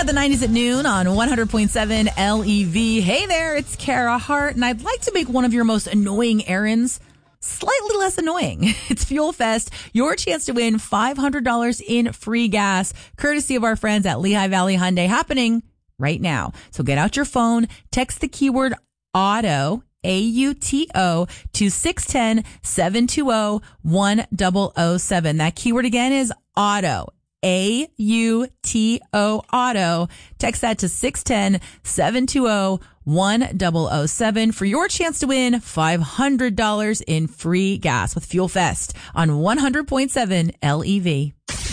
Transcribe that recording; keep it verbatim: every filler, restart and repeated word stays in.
the nineties at noon on one hundred point seven L E V. Hey there, it's Kara Hart, and I'd like to make one of your most annoying errands slightly less annoying. It's Fuel Fest, your chance to win five hundred dollars in free gas, courtesy of our friends at Lehigh Valley Hyundai, happening right now. So get out your phone, text the keyword AUTO, A U T O, to six one zero, seven two zero, one zero zero seven. That keyword again is AUTO, A U T O, AUTO. Text that to six one zero, seven two zero, one zero zero seven for your chance to win five hundred dollars in free gas with Fuel Fest on one hundred point seven L E V.